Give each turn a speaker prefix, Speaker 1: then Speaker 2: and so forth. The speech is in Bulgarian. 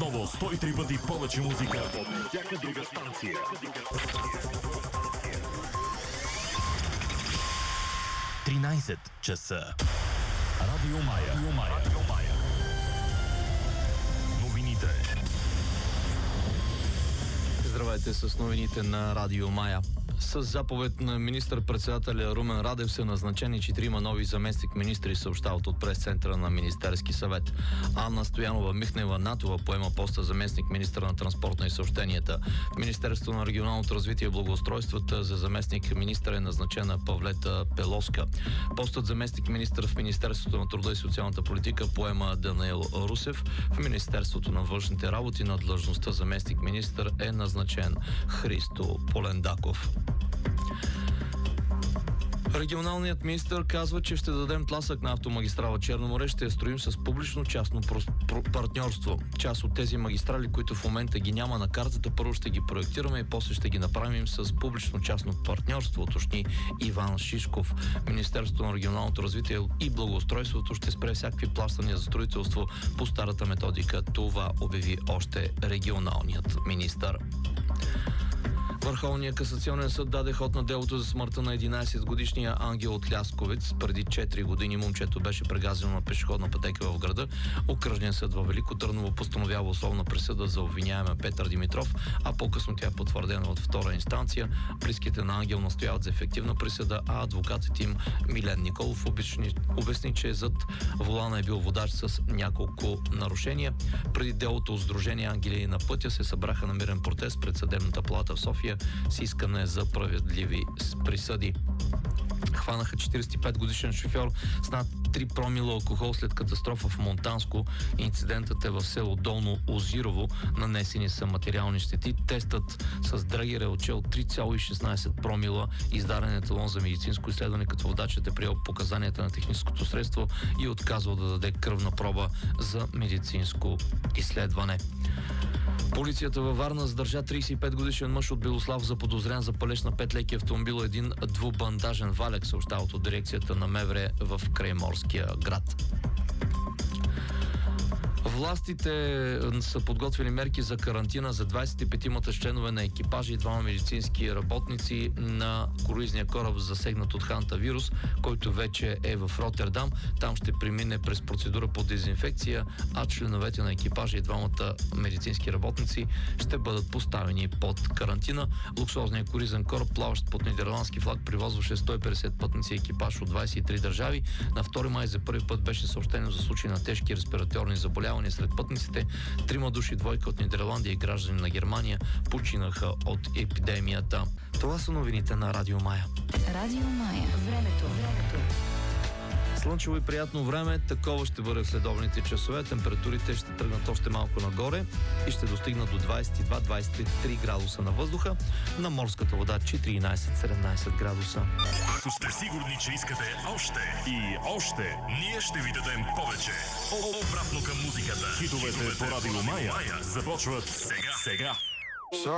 Speaker 1: отново 103 пъти повече музика от всяка друга станция. 13 часа. Радио Мая. Новините.
Speaker 2: Здравейте с новините на Радио Мая. С заповед на министър-председателя Румен Радев са назначени 4 нови заместник-министри, съобщават от прес-центъра на Министерски съвет. Анна Стоянова Михнева-Натова поема поста заместник-министър на транспорта и съобщенията. В Министерството на регионалното развитие и благоустройството за заместник-министър е назначена Павлета Пелоска. Постът заместник-министър в Министерството на труда и социалната политика поема Данаил Русев. В Министерството на външните работи на длъжността заместник-министър е назначен Христо Полендаков. Регионалният министър казва, че ще дадем тласък на автомагистрала Черно море, ще я строим с публично-частно партньорство. Част от тези магистрали, които в момента ги няма на картата, първо ще ги проектираме и после ще ги направим с публично-частно партньорство, уточни Иван Шишков. Министерството на регионалното развитие и благоустройството ще спре всякакви плащания за строителство по старата методика. Това обяви още регионалният министър. Върховният касационен съд даде ход на делото за смъртта на 11-годишния Ангел от Лясковец. Преди 4 години момчето беше прегазено на пешеходна пътека в града. Окръжният съд във Велико Търново постановява условна присъда за обвиняемия Петър Димитров, а по-късно тя е потвърдена от втора инстанция. Близките на Ангел настояват за ефективна присъда, а адвокатът им Милен Николов обясни, че зад волана е бил водач с няколко нарушения. Преди делото от Сдружение Ангели на пътя се събраха на мирен протест пред съдебната палата в София с искане за справедливи присъди. Хванаха 45-годишен шофьор с над 3 промила алкохол след катастрофа в Монтанско. Инцидентът е в село Долно Озирово. Нанесени са материални щети. Тестът с драгер е отчел 3,16 промила. Издаден е талон за медицинско изследване, като водачът е приел показанията на техническото средство и отказал да даде кръвна проба за медицинско изследване. Полицията във Варна задържа 35-годишен мъж от Белослав заподозрян за палеж на 5 леки автомобила, един двубандажен валяк, съобщават от дирекцията на МВР в Крайморския град. Властите са подготвили мерки за карантина за 25-мата членове на екипажа и 2 медицински работници на круизния кораб, засегнат от хантавирус, който вече е в Ротердам. Там ще премине през процедура по дезинфекция, а членовете на екипажа и 2 медицински работници ще бъдат поставени под карантина. Луксозният круизен кораб, плаващ под нидерландски флаг, привозваше 150 пътници и екипаж от 23 държави. На 2 май за първи път беше съобщено за случаи на тежки респираторни заболявания сред пътниците. 3 души, 2 от Нидерландия и граждани на Германия починаха от епидемията. Това са новините на Радио Мая.
Speaker 3: Радио Мая. Времето.
Speaker 2: Слънчево и приятно време, такова ще бъде в следобедните часове. Температурите ще тръгнат още малко нагоре и ще достигнат до 22-23 градуса на въздуха. На морската вода 14-17 градуса.
Speaker 1: Ако сте сигурни, че искате още и още, ние ще ви дадем повече. Обратно към музиката. Хитовете по Радио Мая започват сега.